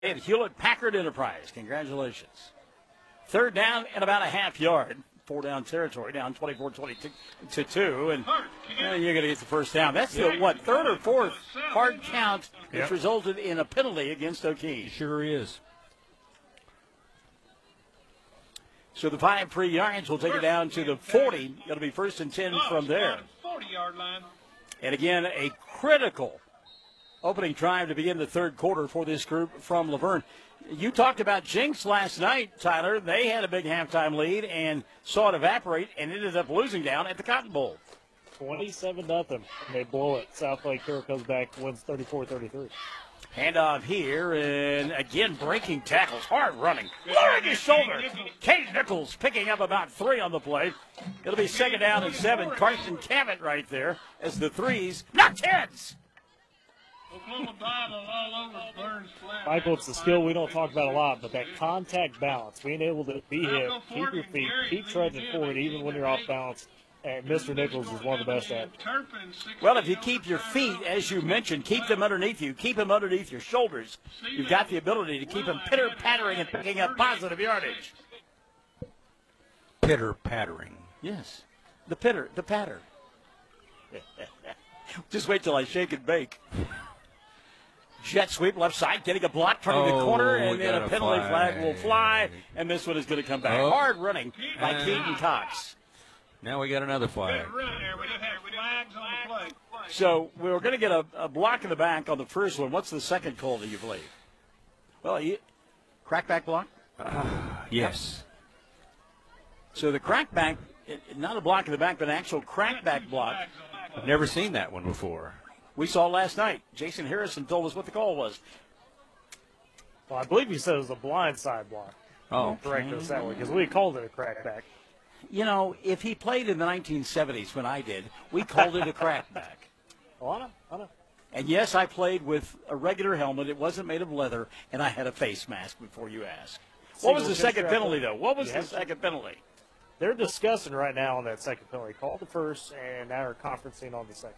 And Hewlett-Packard Enterprise. Congratulations. Third down and about a half yard. 4-down territory, down 24-22 to 2, and you're going to get the first down. That's the, third or fourth hard count that's resulted in a penalty against O'Keene. Sure is. So the 5 free yards will take it down to the 40. Going to be 1st and 10 from there. 40-yard line. And again, a critical opening drive to begin the third quarter for this group from Laverne. You talked about Jinx last night, Tyler. They had a big halftime lead and saw it evaporate and ended up losing down at the Cotton Bowl. 27-0. They blow it. South Lake Carroll comes back, wins 34-33. Handoff here, and again, breaking tackles, hard running, lowering his shoulder. Cade Nichols picking up about 3 on the play. It'll be 2nd down and 7. Carson Cabot right there as the 3s, not 10s. Michael, it's the skill we don't talk about a lot, but that contact balance, being able to be hit, keep your feet, keep trudging forward even when you're off balance, and Mr. Nichols is one of the best at it. Well, if you keep your feet, as you mentioned, keep them underneath you, keep them underneath your shoulders, you've got the ability to keep them pitter-pattering and picking up positive yardage. Pitter-pattering. Yes. The patter. Just wait till I shake and bake. Jet sweep left side, getting a block, turning the corner, and then a penalty flag will fly, and this one is going to come back. Hard running by Keaton Cox. Now we got another flag. So we were going to get a block in the back on the first one. What's the second call, do you believe? Well, crackback block? Yes. So the crackback, not a block in the back, but an actual crackback block. I've never seen that one before. We saw last night. Jason Harrison told us what the call was. Well, I believe he said it was a blindside block. Oh. Correct us that way, because we called it a crackback. You know, if he played in the 1970s when I did, we called it a crackback. Oh, I know. And yes, I played with a regular helmet. It wasn't made of leather, and I had a face mask before you ask. What was the second penalty, though? What was the second penalty? They're discussing right now on that second penalty. Called the first, and now they're conferencing on the second.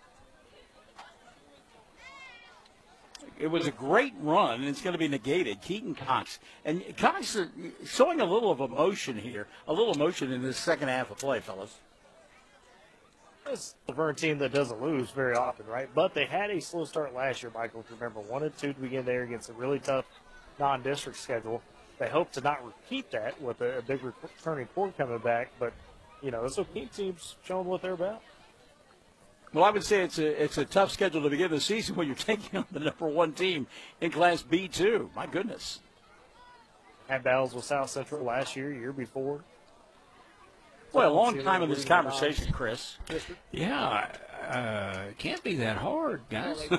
It was a great run, and it's going to be negated. Keaton Cox. And Cox is showing a little of emotion here, a little emotion in this second half of play, fellas. It's the Laverne team that doesn't lose very often, right? But they had a slow start last year, Michael. If you remember, 1-2 to begin there against a really tough non-district schedule. They hope to not repeat that with a big returning cord coming back. But, you know, this O'Keene team's showing what they're about. Well, I would say it's a tough schedule to begin the season when you're taking on the number 1 team in Class B2. My goodness. Had battles with South Central last year before. Well, a long time in this conversation, Chris. Yeah, it can't be that hard, guys. You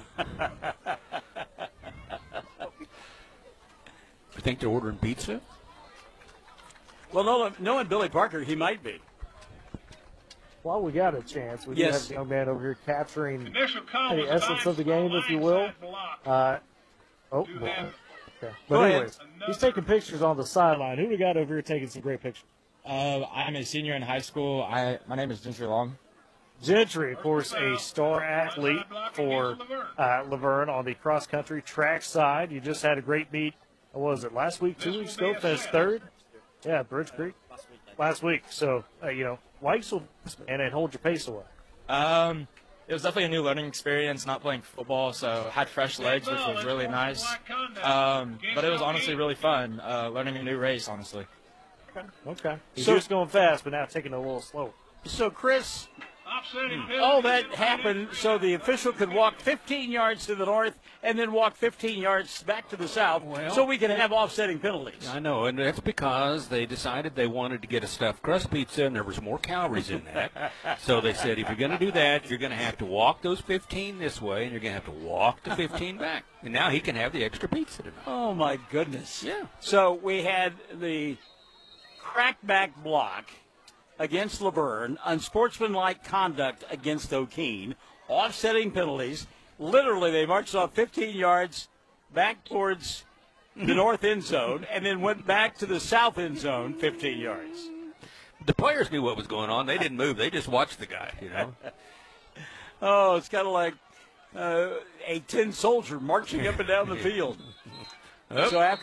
think they're ordering pizza? Well, knowing Billy Parker, he might be. Well, we got a chance. We do have the young man over here capturing the essence of the game, if you will. Okay. But anyways, he's taking pictures on the sideline. Who we got over here taking some great pictures? I'm a senior in high school. My name is Gentry Long. Gentry, of course, a star athlete for Laverne on the cross-country track side. You just had a great meet. What was it, last week, 2 weeks ago? Finished third? Yeah, Bridge Creek. Last week. So, White's will and it hold your pace away. It was definitely a new learning experience, not playing football, so had fresh legs, which was really nice. But it was honestly really fun, learning a new race, honestly. Okay. He's just going fast, but now taking it a little slow. So, Chris, all that happened so the official could walk 15 yards to the north and then walk 15 yards back to the south so we can have offsetting penalties. I know, and that's because they decided they wanted to get a stuffed crust pizza, and there was more calories in that. So they said, if you're going to do that, you're going to have to walk those 15 this way, and you're going to have to walk the 15 back. And now he can have the extra pizza tonight. Oh, my goodness. Yeah. So we had the crackback block against Laverne, unsportsmanlike conduct against O'Keene, offsetting penalties. Literally, they marched off 15 yards back towards the north end zone and then went back to the south end zone 15 yards. The players knew what was going on. They didn't move. They just watched the guy, Oh, it's kind of like a tin soldier marching up and down the field. So after